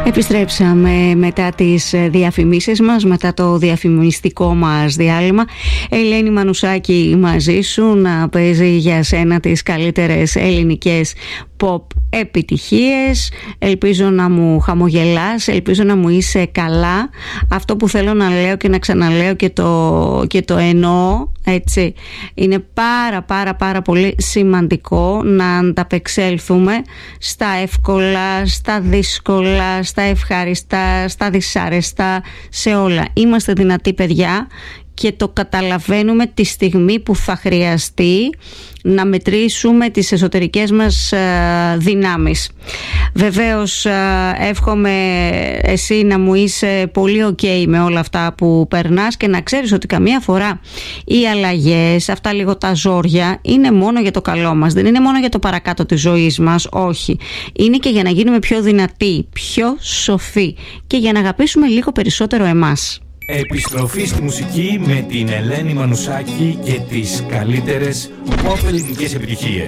Επιστρέψαμε μετά τις διαφημίσεις μας, μετά το διαφημιστικό μας διάλειμμα. Ελένη Μανουσάκη μαζί σου να παίζει για σένα τις καλύτερες ελληνικές pop επιτυχίες. Ελπίζω να μου χαμογελάς, ελπίζω να μου είσαι καλά. Αυτό που θέλω να λέω και να ξαναλέω και το εννοώ, έτσι. Είναι πάρα πολύ σημαντικό να ανταπεξέλθουμε στα εύκολα, στα δύσκολα, στα ευχάριστα, στα δυσάρεστα, σε όλα. Είμαστε δυνατοί παιδιά και το καταλαβαίνουμε τη στιγμή που θα χρειαστεί να μετρήσουμε τις εσωτερικές μας δυνάμεις. Βεβαίως εύχομαι εσύ να μου είσαι πολύ ok με όλα αυτά που περνάς και να ξέρεις ότι καμία φορά οι αλλαγές, αυτά λίγο τα ζόρια, είναι μόνο για το καλό μας. Δεν είναι μόνο για το παρακάτω της ζωής μας, όχι. Είναι και για να γίνουμε πιο δυνατοί, πιο σοφοί και για να αγαπήσουμε λίγο περισσότερο εμάς. Επιστροφή στη μουσική με την Ελένη Μανουσάκη και τις καλύτερες pop ελληνικές επιτυχίες.